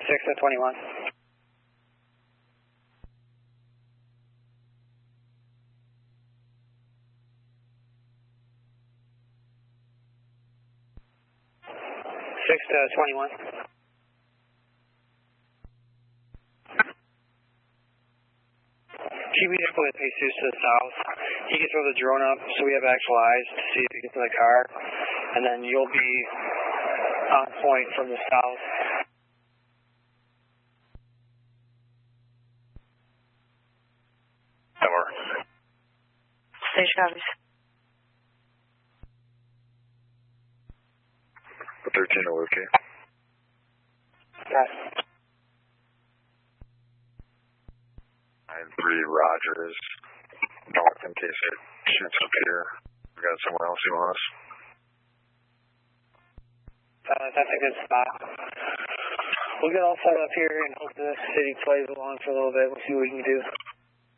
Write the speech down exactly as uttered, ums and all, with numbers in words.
six to twenty-one. six to twenty-one. Keep me up with Jesus to the south. He can throw the drone up so we have actual eyes to see if he gets in the car. And then you'll be on point from the south. Tower. Station office. thirteen oh, okay. Got it. nine three, Rogers. North in case it shoots up here. We got somewhere else you want us? Uh, that's a good spot. We'll get all set up here and hope the city plays along for a little bit. We'll see what we can do.